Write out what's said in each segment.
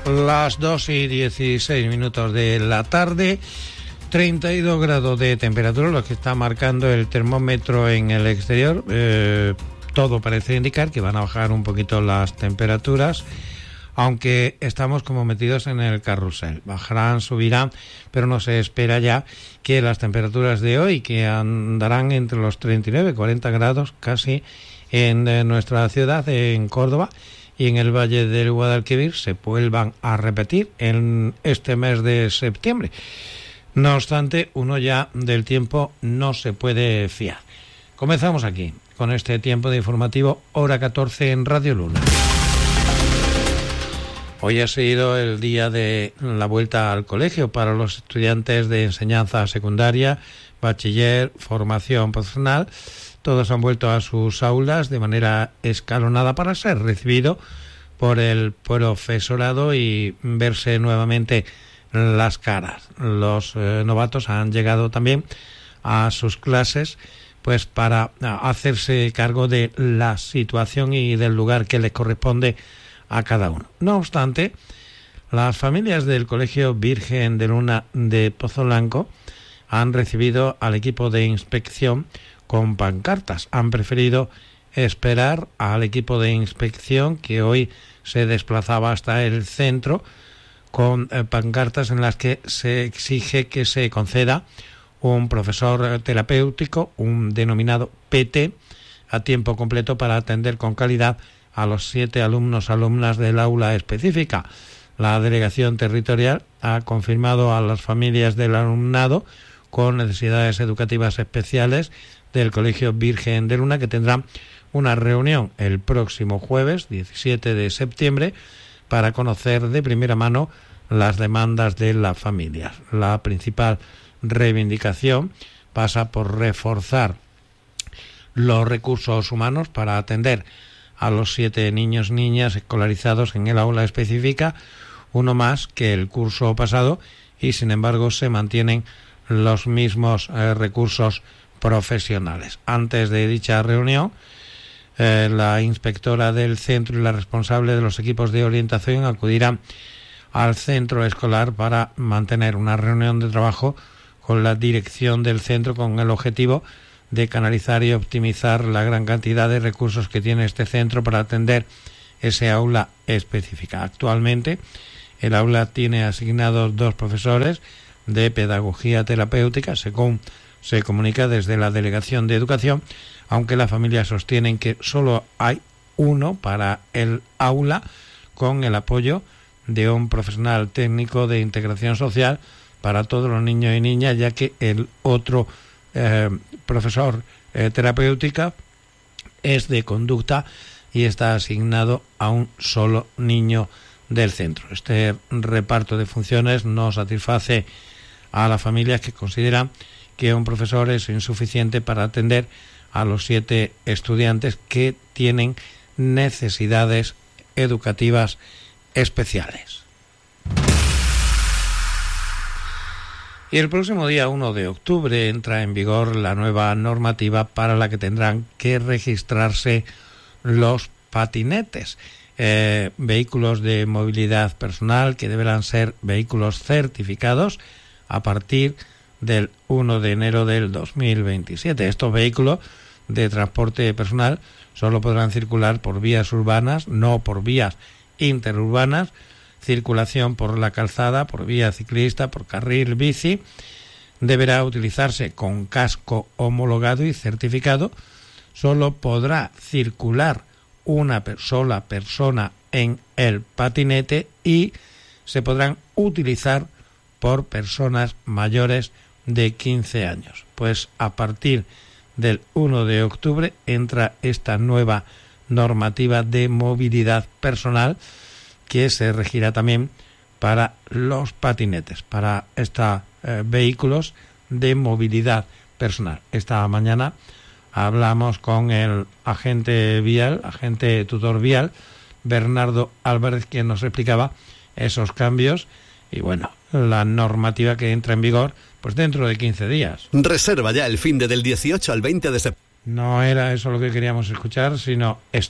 Las 2:16 de la tarde, 32 grados de temperatura, lo que está marcando el termómetro en el exterior. Todo parece indicar que van a bajar un poquito las temperaturas, aunque estamos como metidos en el carrusel. Bajarán, subirán, pero no se espera ya que las temperaturas de hoy, que andarán entre los 39 y 40 grados casi en nuestra ciudad, en Córdoba, y en el Valle del Guadalquivir, se vuelvan a repetir en este mes de septiembre. No obstante, uno ya del tiempo no se puede fiar. Comenzamos aquí con este tiempo de informativo, hora 14 en Radio Luna. Hoy ha sido el día de la vuelta al colegio para los estudiantes de enseñanza secundaria, bachiller, formación profesional. Todos han vuelto a sus aulas de manera escalonada para ser recibido por el profesorado y verse nuevamente las caras. Los novatos han llegado también a sus clases pues para hacerse cargo de la situación y del lugar que les corresponde a cada uno. No obstante, las familias del Colegio Virgen de Luna de Pozo Blanco han recibido al equipo de inspección con pancartas. Han preferido esperar al equipo de inspección, que hoy se desplazaba hasta el centro con pancartas en las que se exige que se conceda un profesor terapéutico, un denominado PT, a tiempo completo para atender con calidad a los 7 alumnas del aula específica. La delegación territorial ha confirmado a las familias del alumnado con necesidades educativas especiales del Colegio Virgen de Luna que tendrán una reunión el próximo jueves 17 de septiembre para conocer de primera mano las demandas de las familias. La principal reivindicación pasa por reforzar los recursos humanos para atender a los 7 niños y niñas escolarizados en el aula específica, uno más que el curso pasado, y sin embargo se mantienen los mismos recursos profesionales. Antes de dicha reunión, la inspectora del centro y la responsable de los equipos de orientación acudirán al centro escolar para mantener una reunión de trabajo con la dirección del centro con el objetivo de canalizar y optimizar la gran cantidad de recursos que tiene este centro para atender ese aula específica. Actualmente, el aula tiene asignados 2 profesores de pedagogía terapéutica, según se comunica desde la Delegación de Educación, aunque las familias sostienen que solo hay uno para el aula, con el apoyo de un profesional técnico de integración social para todos los niños y niñas, ya que el otro profesor terapéutica es de conducta y está asignado a un solo niño del centro. Este reparto de funciones no satisface a las familias, que consideran que un profesor es insuficiente para atender a los 7 estudiantes que tienen necesidades educativas especiales. Y el próximo día 1 de octubre entra en vigor la nueva normativa para la que tendrán que registrarse los patinetes, vehículos de movilidad personal que deberán ser vehículos certificados a partir del 1 de enero del 2027. Estos vehículos de transporte personal solo podrán circular por vías urbanas, no por vías interurbanas, circulación por la calzada, por vía ciclista, por carril bici. Deberá utilizarse con casco homologado y certificado. Solo podrá circular una sola persona en el patinete y se podrán utilizar por personas mayores de 15 años. Pues a partir del 1 de octubre entra esta nueva normativa de movilidad personal que se regirá también para los patinetes, para estos vehículos de movilidad personal. Esta mañana hablamos con el agente tutor vial, Bernardo Álvarez, quien nos explicaba esos cambios y bueno, la normativa que entra en vigor pues dentro de 15 días. Reserva ya el fin del 18 al 20 de septiembre. No era eso lo que queríamos escuchar, sino esto.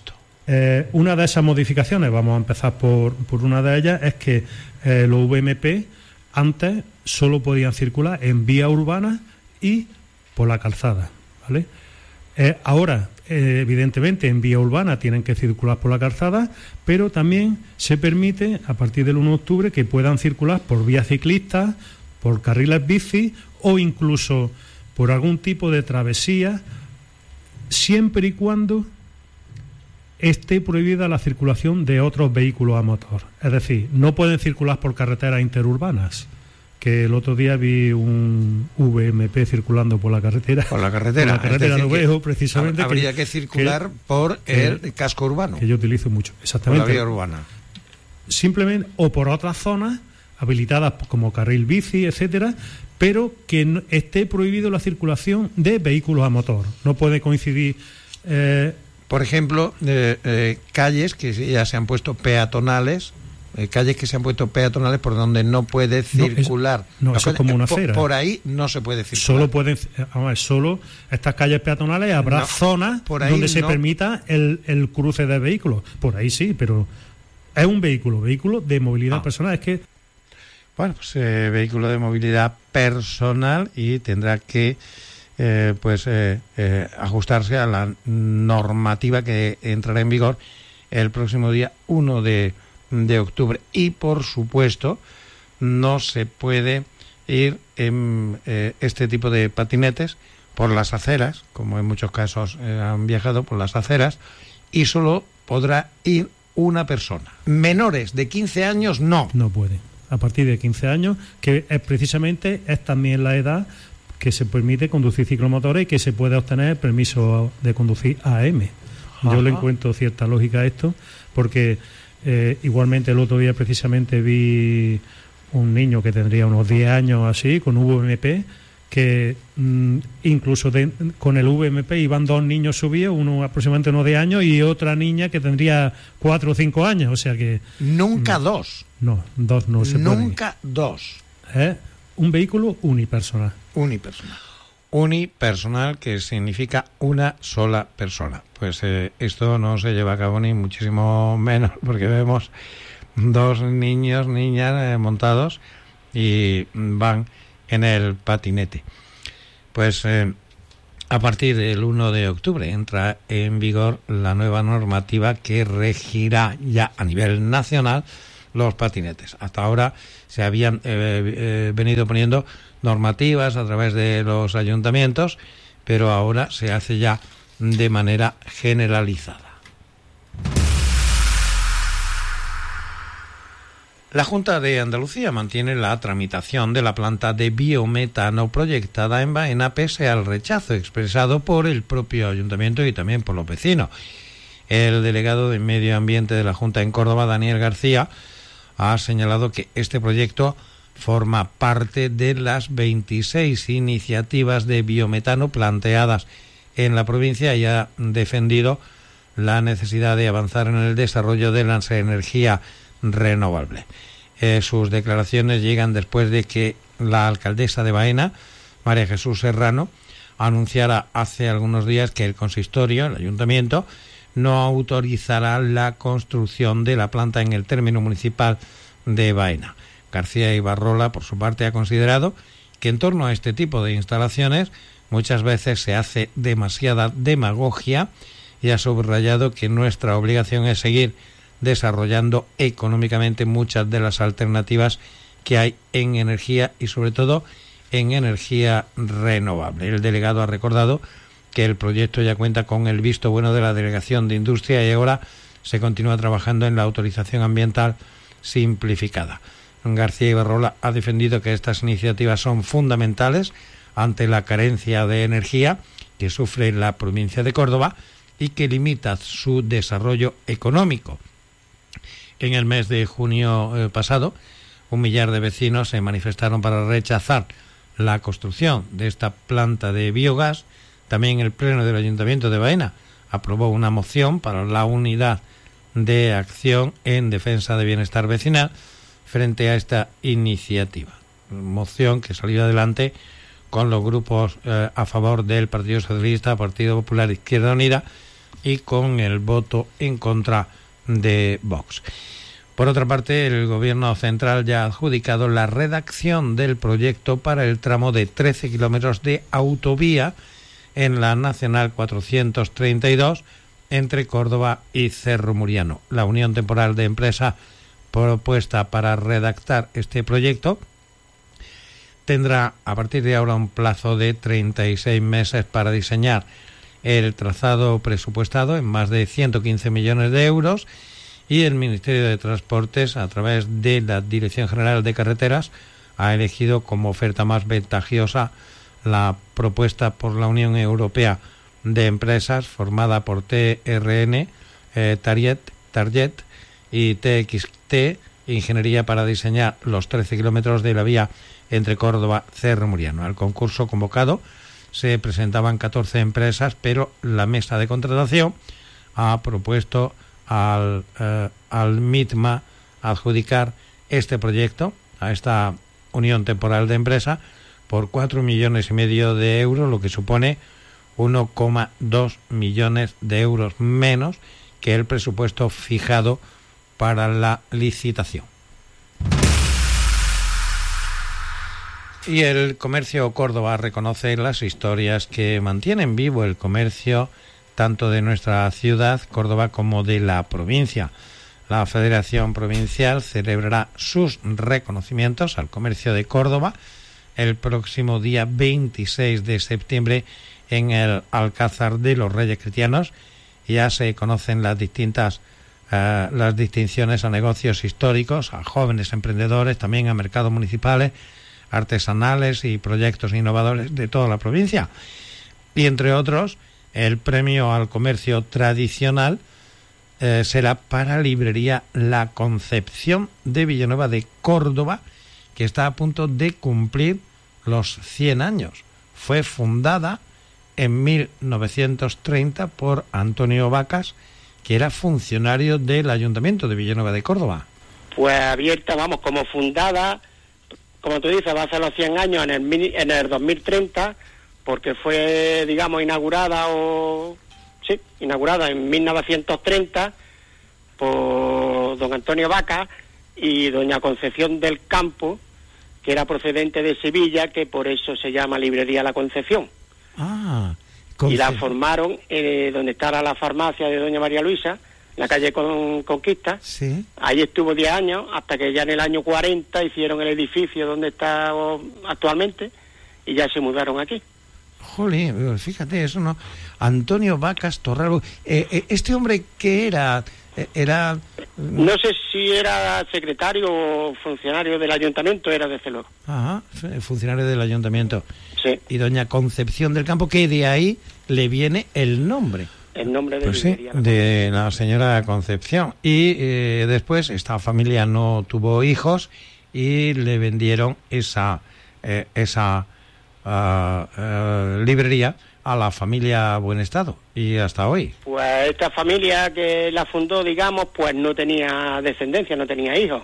Una de esas modificaciones, vamos a empezar por una de ellas, es que los VMP antes solo podían circular en vía urbana y por la calzada, ¿vale? Ahora, evidentemente, en vía urbana tienen que circular por la calzada, pero también se permite, a partir del 1 de octubre, que puedan circular por vías ciclistas, por carriles bici o incluso por algún tipo de travesía, siempre y cuando esté prohibida la circulación de otros vehículos a motor. Es decir, no pueden circular por carreteras interurbanas, que el otro día vi un VMP circulando por la carretera. Por la carretera de Ovejo, precisamente. Habría que circular por el casco urbano. Que yo utilizo mucho, exactamente. Por la vía urbana. Simplemente, o por otras zonas habilitadas como carril bici, etcétera, pero que no, esté prohibido la circulación de vehículos a motor. No puede coincidir... por ejemplo, calles que ya se han puesto peatonales, por donde no puede circular. Eso es como una acera. Por ahí no se puede circular. Solo estas calles peatonales habrá zonas donde se permita el cruce de vehículos. Por ahí sí, pero es un vehículo de movilidad personal. Es que... Bueno, pues vehículo de movilidad personal y tendrá que ajustarse a la normativa que entrará en vigor el próximo día 1 de octubre. Y por supuesto no se puede ir en este tipo de patinetes por las aceras, como en muchos casos han viajado por las aceras, y solo podrá ir una persona. Menores de 15 años no puede. A partir de 15 años, que precisamente es también la edad que se permite conducir ciclomotores y que se puede obtener permiso de conducir AM. Yo le encuentro cierta lógica a esto, porque igualmente el otro día precisamente vi un niño que tendría unos 10 años así, con VMP, que incluso con el VMP iban dos niños subidos, uno aproximadamente unos 10 años y otra niña que tendría 4 o 5 años, o sea que... Nunca dos. No, dos no se puede. Nunca dos. Es un vehículo unipersonal. Unipersonal, que significa una sola persona. Pues esto no se lleva a cabo ni muchísimo menos, porque vemos dos niños, niñas montados y van en el patinete. Pues a partir del 1 de octubre entra en vigor la nueva normativa que regirá ya a nivel nacional los patinetes. Hasta ahora se habían venido poniendo normativas a través de los ayuntamientos, pero ahora se hace ya de manera generalizada. La Junta de Andalucía mantiene la tramitación de la planta de biometano proyectada en Baena pese al rechazo expresado por el propio ayuntamiento y también por los vecinos. El delegado de Medio Ambiente de la Junta en Córdoba, Daniel García, ha señalado que este proyecto forma parte de las 26 iniciativas de biometano planteadas en la provincia y ha defendido la necesidad de avanzar en el desarrollo de la energía renovable. Sus declaraciones llegan después de que la alcaldesa de Baena, María Jesús Serrano, anunciara hace algunos días que el consistorio, el ayuntamiento, no autorizará la construcción de la planta en el término municipal de Baena. García Ibarrola, por su parte, ha considerado que en torno a este tipo de instalaciones muchas veces se hace demasiada demagogia y ha subrayado que nuestra obligación es seguir desarrollando económicamente muchas de las alternativas que hay en energía y sobre todo en energía renovable. El delegado ha recordado que el proyecto ya cuenta con el visto bueno de la Delegación de Industria y ahora se continúa trabajando en la autorización ambiental simplificada. García Ibarrola ha defendido que estas iniciativas son fundamentales ante la carencia de energía que sufre la provincia de Córdoba y que limita su desarrollo económico. En el mes de junio pasado, 1 millar de vecinos se manifestaron para rechazar la construcción de esta planta de biogás. También el Pleno del Ayuntamiento de Baena aprobó una moción para la unidad de acción en defensa de bienestar vecinal frente a esta iniciativa. Moción que salió adelante con los grupos a favor del Partido Socialista, Partido Popular, Izquierda Unida, y con el voto en contra de Vox. Por otra parte, el Gobierno central ya ha adjudicado la redacción del proyecto para el tramo de 13 kilómetros de autovía en la Nacional 432 entre Córdoba y Cerro Muriano. La Unión Temporal de Empresa propuesta para redactar este proyecto tendrá a partir de ahora un plazo de 36 meses para diseñar el trazado presupuestado en más de 115 millones de euros, y el Ministerio de Transportes, a través de la Dirección General de Carreteras, ha elegido como oferta más ventajosa la propuesta por la Unión Europea de Empresas, formada por TRN, Target y TXT Ingeniería, para diseñar los 13 kilómetros de la vía entre Córdoba y Cerro Muriano. Al concurso convocado se presentaban 14 empresas, pero la mesa de contratación ha propuesto al MITMA adjudicar este proyecto a esta Unión Temporal de Empresa por 4,5 millones de euros, lo que supone 1,2 millones de euros menos que el presupuesto fijado para la licitación. Y el Comercio Córdoba reconoce las historias que mantienen vivo el comercio tanto de nuestra ciudad, Córdoba, como de la provincia. La Federación Provincial celebrará sus reconocimientos al comercio de Córdoba el próximo día 26 de septiembre en el Alcázar de los Reyes Cristianos. Ya se conocen las distinciones a negocios históricos, a jóvenes emprendedores, también a mercados municipales, artesanales y proyectos innovadores de toda la provincia. Y entre otros, el premio al comercio tradicional será para Librería La Concepción de Villanueva de Córdoba, que está a punto de cumplir los 100 años. Fue fundada en 1930 por Antonio Vacas, que era funcionario del Ayuntamiento de Villanueva de Córdoba. Pues abierta, vamos, como fundada, como tú dices, va a ser los 100 años en el 2030, porque fue, digamos, inaugurada en 1930 por don Antonio Vaca y doña Concepción del Campo, que era procedente de Sevilla, que por eso se llama Librería La Concepción. Y la formaron donde está la farmacia de doña María Luisa, en la calle Conquista. Sí. Ahí estuvo 10 años, hasta que ya en el año 40 hicieron el edificio donde está actualmente, y ya se mudaron aquí. Jolín, fíjate, eso no. Antonio Vacas Torralbo. ¿Este hombre qué era? No sé si era secretario o funcionario del ayuntamiento, era de Celor. Ajá, funcionario del ayuntamiento. Sí. Y doña Concepción del Campo, que de ahí le viene el nombre. El nombre de pues sí, de la señora Concepción. Y después esta familia no tuvo hijos y le vendieron esa librería a la familia Buenestado, y hasta hoy. Pues esta familia que la fundó, digamos, pues no tenía descendencia, no tenía hijos.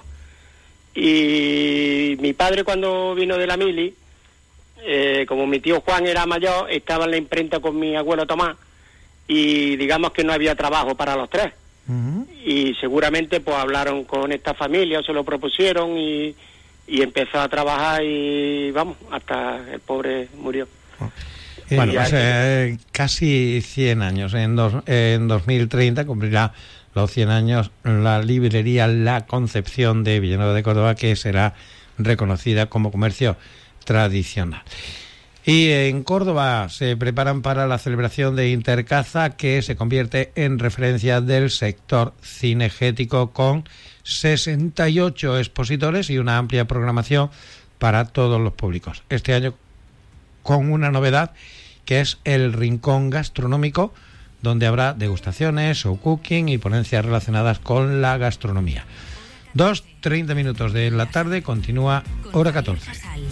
Y mi padre, cuando vino de la mili, como mi tío Juan era mayor, estaba en la imprenta con mi abuelo Tomás, y digamos que no había trabajo para los tres. Uh-huh. Y seguramente pues hablaron con esta familia, se lo propusieron, y empezó a trabajar, y vamos, hasta el pobre murió. Bueno, pues casi 100 años. En 2030 cumplirá los 100 años la librería La Concepción de Villanueva de Córdoba, que será reconocida como comercio tradicional. Y en Córdoba se preparan para la celebración de Intercaza, que se convierte en referencia del sector cinegético, con 68 expositores y una amplia programación para todos los públicos. Este año con una novedad, que es el rincón gastronómico, donde habrá degustaciones, show cooking y ponencias relacionadas con la gastronomía. 2:30 minutos de la tarde, continúa Hora 14.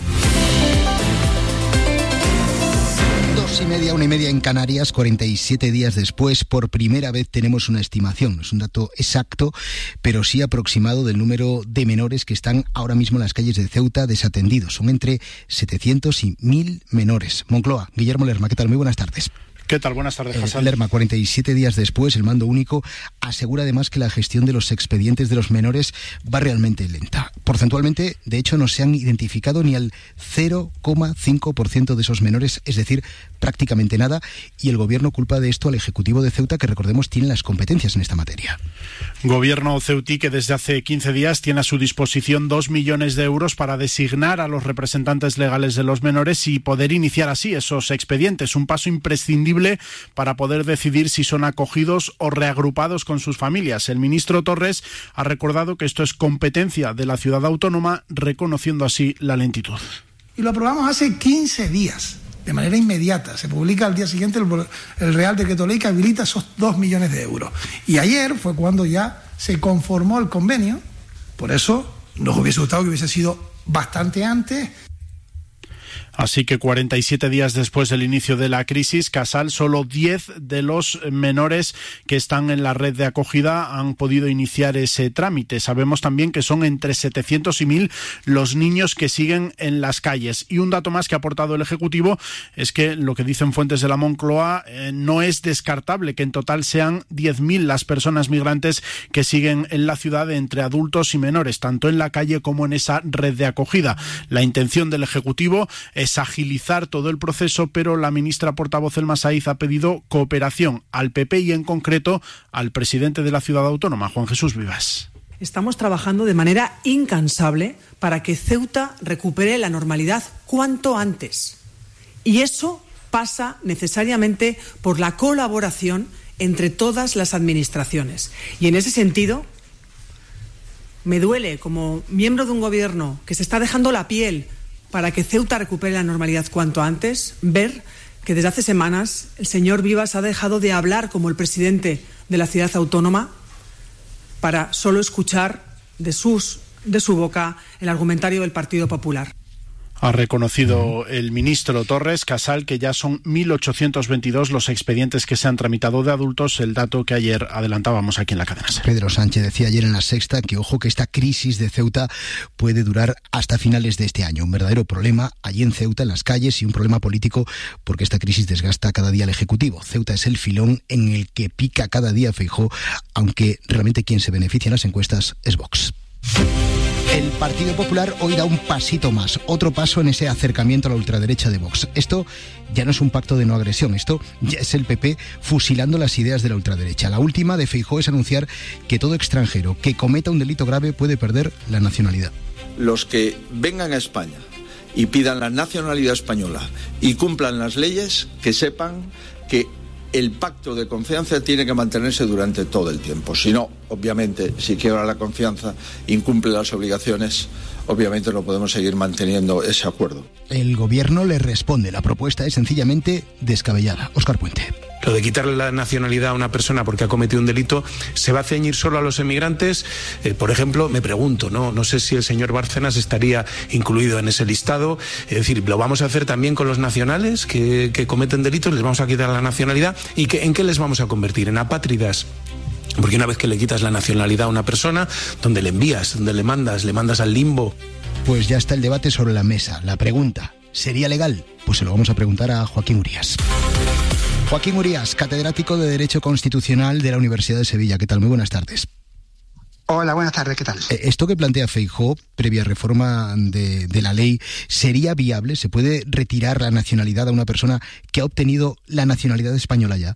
2:30, 1:30 en Canarias, 47 días después, por primera vez tenemos una estimación. No es un dato exacto, pero sí aproximado del número de menores que están ahora mismo en las calles de Ceuta desatendidos. Son entre 700 y 1.000 menores. Moncloa, Guillermo Lerma, ¿qué tal? Muy buenas tardes. ¿Qué tal? Buenas tardes, Hassan. Lerma, 47 días después, el mando único asegura además que la gestión de los expedientes de los menores va realmente lenta. Porcentualmente, de hecho, no se han identificado ni al 0,5% de esos menores, es decir, prácticamente nada, y el Gobierno culpa de esto al Ejecutivo de Ceuta, que recordemos tiene las competencias en esta materia. Gobierno ceutí que desde hace 15 días tiene a su disposición 2 millones de euros para designar a los representantes legales de los menores y poder iniciar así esos expedientes, un paso imprescindible para poder decidir si son acogidos o reagrupados con sus familias. El ministro Torres ha recordado que esto es competencia de la ciudad autónoma, reconociendo así la lentitud. Y lo aprobamos hace 15 días, de manera inmediata. Se publica al día siguiente el Real Decreto Ley que habilita esos 2 millones de euros. Y ayer fue cuando ya se conformó el convenio. Por eso nos hubiese gustado que hubiese sido bastante antes. Así que 47 días después del inicio de la crisis, Casal, solo 10 de los menores que están en la red de acogida han podido iniciar ese trámite. Sabemos también que son entre 700 y 1.000 los niños que siguen en las calles. Y un dato más que ha aportado el Ejecutivo es que lo que dicen fuentes de la Moncloa no es descartable que en total sean 10.000 las personas migrantes que siguen en la ciudad entre adultos y menores, tanto en la calle como en esa red de acogida. La intención del Ejecutivo es agilizar todo el proceso, pero la ministra portavoz Elma Saiz ha pedido cooperación al PP y en concreto al presidente de la ciudad autónoma, Juan Jesús Vivas. Estamos trabajando de manera incansable para que Ceuta recupere la normalidad cuanto antes. Y eso pasa necesariamente por la colaboración entre todas las administraciones. Y en ese sentido, me duele, como miembro de un gobierno que se está dejando la piel para que Ceuta recupere la normalidad cuanto antes, ver que desde hace semanas el señor Vivas ha dejado de hablar como el presidente de la ciudad autónoma para solo escuchar de su boca el argumentario del Partido Popular. Ha reconocido el ministro Torres, Casal, que ya son 1.822 los expedientes que se han tramitado de adultos, el dato que ayer adelantábamos aquí en la cadena SER. Pedro Sánchez decía ayer en La Sexta que ojo que esta crisis de Ceuta puede durar hasta finales de este año. Un verdadero problema allí en Ceuta, en las calles, y un problema político porque esta crisis desgasta cada día al Ejecutivo. Ceuta es el filón en el que pica cada día Feijóo, aunque realmente quien se beneficia en las encuestas es Vox. El Partido Popular hoy da un pasito más, otro paso en ese acercamiento a la ultraderecha de Vox. Esto ya no es un pacto de no agresión, esto ya es el PP fusilando las ideas de la ultraderecha. La última de Feijóo es anunciar que todo extranjero que cometa un delito grave puede perder la nacionalidad. Los que vengan a España y pidan la nacionalidad española y cumplan las leyes, que sepan que el pacto de confianza tiene que mantenerse durante todo el tiempo. Si no, obviamente, si quiebra la confianza, incumple las obligaciones, obviamente no podemos seguir manteniendo ese acuerdo. El gobierno le responde. La propuesta es sencillamente descabellada. Óscar Puente. Lo de quitarle la nacionalidad a una persona porque ha cometido un delito, ¿se va a ceñir solo a los emigrantes? Por ejemplo, me pregunto, no sé si el señor Bárcenas estaría incluido en ese listado. Es decir, ¿lo vamos a hacer también con los nacionales que cometen delitos? ¿Les vamos a quitar la nacionalidad? ¿Y en qué les vamos a convertir? ¿En apátridas? Porque una vez que le quitas la nacionalidad a una persona, ¿dónde le envías? ¿Dónde le mandas al limbo? Pues ya está el debate sobre la mesa. La pregunta, ¿sería legal? Pues se lo vamos a preguntar a Joaquín Urías. Joaquín Urías, catedrático de Derecho Constitucional de la Universidad de Sevilla. ¿Qué tal? Muy buenas tardes. Hola, buenas tardes, ¿qué tal? Esto que plantea Feijóo, previa reforma de la ley, ¿sería viable? ¿Se puede retirar la nacionalidad a una persona que ha obtenido la nacionalidad española ya?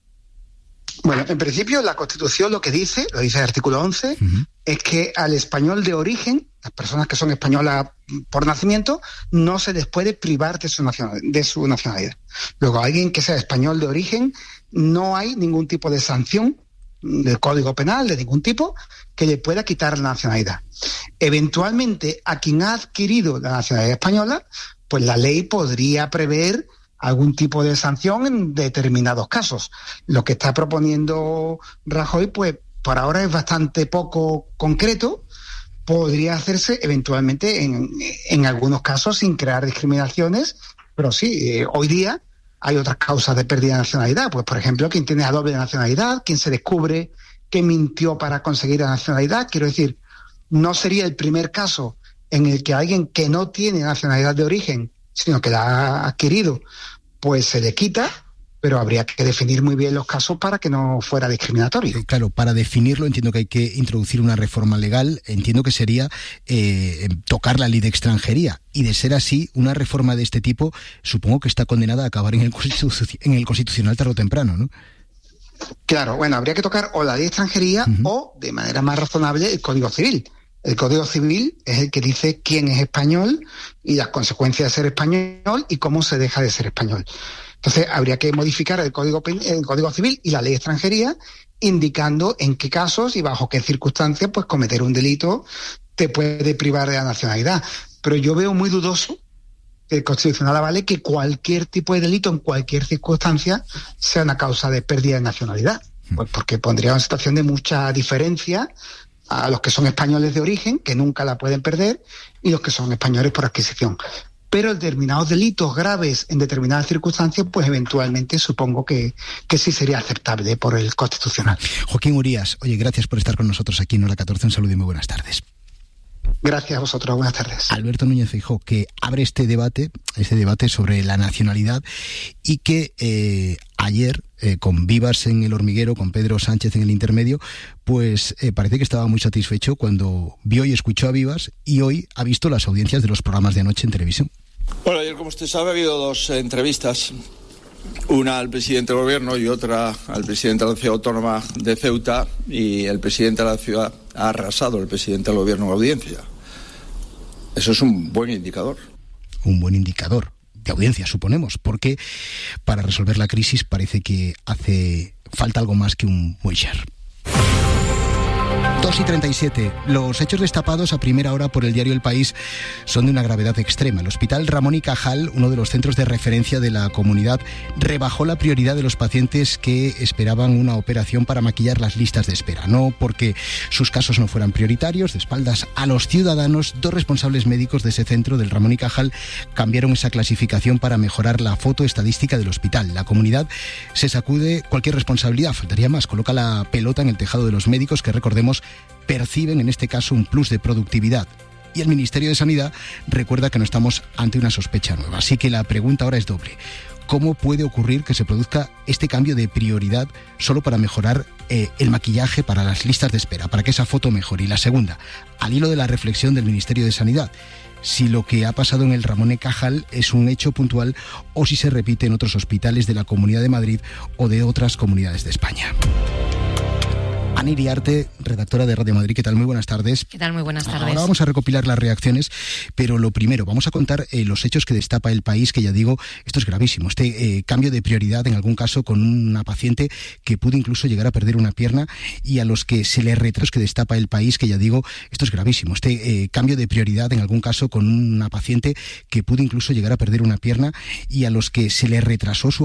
Bueno, en principio la Constitución lo dice el artículo 11, es que al español de origen, las personas que son españolas por nacimiento, no se les puede privar de su nacionalidad. Luego, a alguien que sea español de origen, no hay ningún tipo de sanción del Código Penal, de ningún tipo, que le pueda quitar la nacionalidad. Eventualmente, a quien ha adquirido la nacionalidad española, pues la ley podría prever algún tipo de sanción en determinados casos. Lo que está proponiendo Rajoy, pues por ahora es bastante poco concreto. Podría hacerse eventualmente en algunos casos sin crear discriminaciones, pero sí, hoy día hay otras causas de pérdida de nacionalidad. Pues, por ejemplo, quien tiene la doble nacionalidad, quien se descubre que mintió para conseguir la nacionalidad. Quiero decir, no sería el primer caso en el que alguien que no tiene nacionalidad de origen, sino que la ha adquirido, pues se le quita, pero habría que definir muy bien los casos para que no fuera discriminatorio. Claro, para definirlo entiendo que hay que introducir una reforma legal, entiendo que sería tocar la ley de extranjería, y de ser así, una reforma de este tipo supongo que está condenada a acabar en el Constitucional tarde o temprano, ¿no? Claro, bueno, habría que tocar o la ley de extranjería o, de manera más razonable, el Código Civil. El Código Civil es el que dice quién es español y las consecuencias de ser español y cómo se deja de ser español. Entonces, habría que modificar el Código Civil y la ley de extranjería, indicando en qué casos y bajo qué circunstancias pues cometer un delito te puede privar de la nacionalidad. Pero yo veo muy dudoso que el Constitucional avale que cualquier tipo de delito en cualquier circunstancia sea una causa de pérdida de nacionalidad, pues porque pondría una situación de mucha diferencia a los que son españoles de origen, que nunca la pueden perder, y los que son españoles por adquisición. Pero determinados delitos graves en determinadas circunstancias, pues eventualmente supongo que sí sería aceptable por el Constitucional. Joaquín Urías, oye, gracias por estar con nosotros aquí en Hora 14. Un saludo y muy buenas tardes. Gracias a vosotros, buenas tardes. Alberto Núñez Feijóo, que abre este debate sobre la nacionalidad, y que ayer, con Vivas en El Hormiguero, con Pedro Sánchez en El Intermedio, pues parece que estaba muy satisfecho cuando vio y escuchó a Vivas, y hoy ha visto las audiencias de los programas de anoche en televisión. Bueno, ayer, como usted sabe, ha habido dos entrevistas, una al presidente del gobierno y otra al presidente de la ciudad autónoma de Ceuta, y el presidente de la ciudad ha arrasado el presidente del gobierno en audiencia. Eso es un buen indicador. Un buen indicador de audiencia, suponemos, porque para resolver la crisis parece que hace falta algo más que un Moixer. 2:37. Los hechos destapados a primera hora por el diario El País son de una gravedad extrema. El Hospital Ramón y Cajal, uno de los centros de referencia de la comunidad, rebajó la prioridad de los pacientes que esperaban una operación para maquillar las listas de espera. No porque sus casos no fueran prioritarios, de espaldas a los ciudadanos, dos responsables médicos de ese centro, del Ramón y Cajal, cambiaron esa clasificación para mejorar la foto estadística del hospital. La comunidad se sacude cualquier responsabilidad, faltaría más, coloca la pelota en el tejado de los médicos, que recordemos perciben en este caso un plus de productividad. Y el Ministerio de Sanidad recuerda que no estamos ante una sospecha nueva. Así que la pregunta ahora es doble. ¿Cómo puede ocurrir que se produzca este cambio de prioridad solo para mejorar el maquillaje para las listas de espera, para que esa foto mejore? Y la segunda, al hilo de la reflexión del Ministerio de Sanidad, si lo que ha pasado en el Ramón y Cajal es un hecho puntual o si se repite en otros hospitales de la Comunidad de Madrid o de otras comunidades de España. Ana Iriarte, redactora de Radio Madrid, ¿qué tal? Muy buenas tardes. ¿Qué tal? Muy buenas tardes. Ahora vamos a recopilar las reacciones, pero lo primero, vamos a contar los hechos que destapa El País, que ya digo, esto es gravísimo, este cambio de prioridad en algún caso con una paciente que pudo incluso llegar a perder una pierna, y a los que se le retrasó, que destapa El País, que ya digo, esto es gravísimo, este cambio de prioridad en algún caso con una paciente que pudo incluso llegar a perder una pierna, y a los que se le retrasó su